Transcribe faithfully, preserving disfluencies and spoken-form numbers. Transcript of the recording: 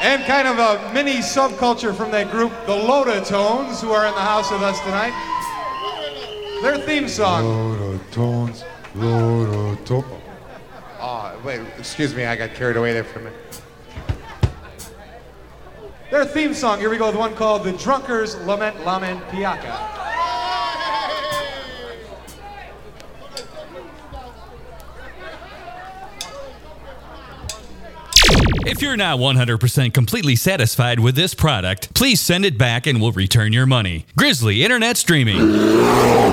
And kind of a mini subculture from that group, the Lodatones, who are in the house with us tonight. Their theme song. Lodatones, Lodatones. Oh, wait, excuse me, I got carried away there for a minute. Their theme song, here we go, the one called The Drunkar's Lament Lamen Piaka. If you're not one hundred percent completely satisfied with this product, please send it back and we'll return your money. Grizzly Internet Streaming.